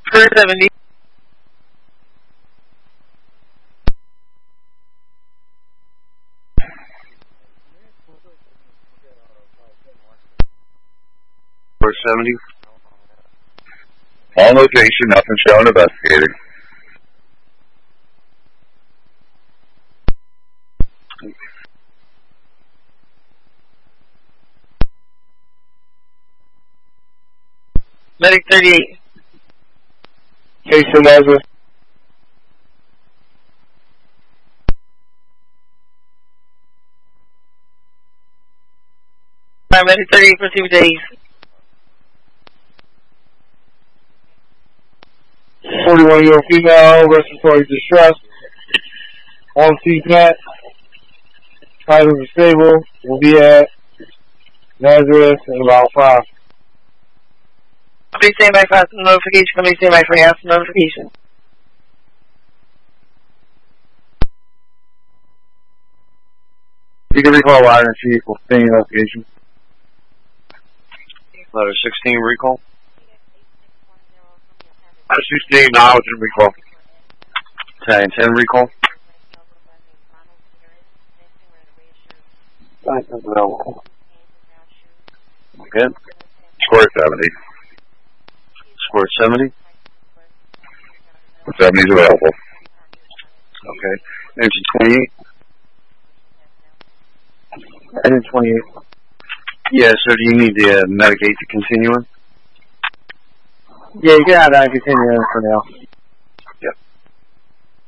Square 70. Square 70. On location, nothing shown, investigating. Medic 38. Jason Lazarus. Medic 38, proceed with days. 41-year-old female, respiratory distress. On CPAP. Vitals are stable. We'll be at Nazareth in about 5. Please stand by for hospital notification. Please stand by for hospital notification. You can recall line and chief will stay in investigation. Letter 16, recall. 16, knowledge and recall. 10 and 10, recall. Okay. Square 70. Square 70. 70 is available. Okay. Engine 28. Engine 28. Yeah, so do you need the Medic 8 to continue in? Yeah, you can have that continue for now.